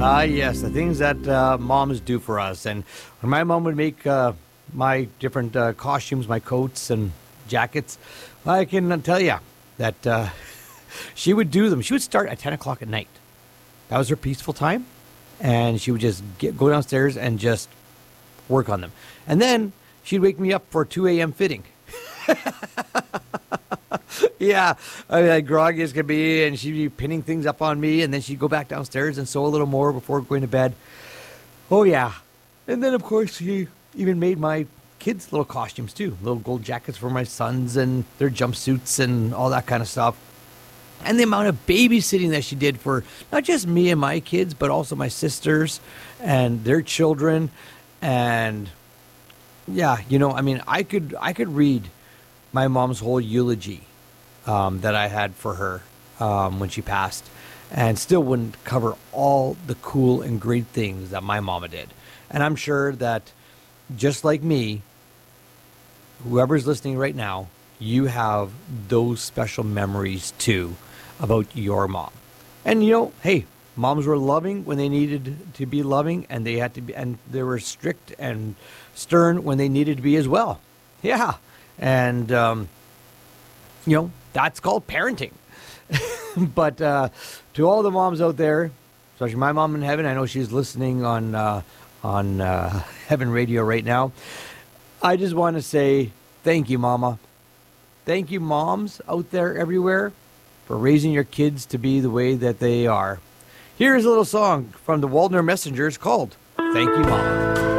Yes, the things that moms do for us. And when my mom would make my different costumes, my coats and jackets, I can tell you that she would do them. She would start at 10 o'clock at night. That was her peaceful time. And she would just go downstairs and just work on them. And then she'd wake me up for 2 a.m. fitting. Yeah, I mean, like groggy as could be, and she'd be pinning things up on me, and then she'd go back downstairs and sew a little more before going to bed. Oh, yeah. And then, of course, she even made my kids little costumes, too. Little gold jackets for my sons and their jumpsuits and all that kind of stuff. And the amount of babysitting that she did for not just me and my kids, but also my sisters and their children. And, yeah, you know, I mean, I could read my mom's whole eulogy that I had for her when she passed, and still wouldn't cover all the cool and great things that my mama did. And I'm sure that just like me, whoever's listening right now, you have those special memories too about your mom. And you know, hey, moms were loving when they needed to be loving, and they had to be, and they were strict and stern when they needed to be as well. Yeah. And you know, that's called parenting. But to all the moms out there, especially my mom in heaven, I know she's listening on Heaven Radio right now. I just want to say thank you, Mama. Thank you, moms out there everywhere, for raising your kids to be the way that they are. Here's a little song from the Waldner Messengers called Thank You, Mama.